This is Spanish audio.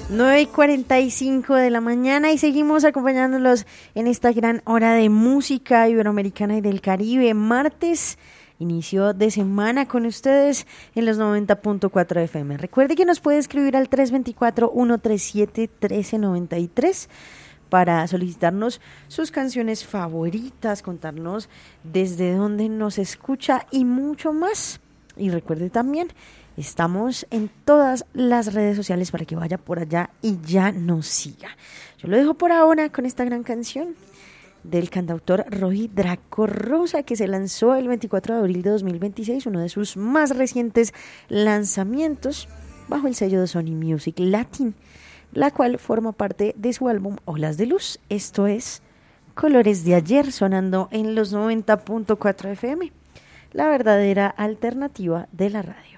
9:45 de la mañana y seguimos acompañándolos en esta gran hora de música iberoamericana y del Caribe. Martes, inicio de semana con ustedes en los 90.4 FM. Recuerde que nos puede escribir al 324-137-1393 para solicitarnos sus canciones favoritas, contarnos desde dónde nos escucha y mucho más. Y recuerde también, estamos en todas las redes sociales para que vaya por allá y ya nos siga. Yo lo dejo por ahora con esta gran canción del cantautor Roy Draco Rosa, que se lanzó el 24 de abril de 2026, uno de sus más recientes lanzamientos bajo el sello de Sony Music Latin, la cual forma parte de su álbum Olas de Luz. Esto es Colores de Ayer, sonando en los 90.4 FM, la verdadera alternativa de la radio.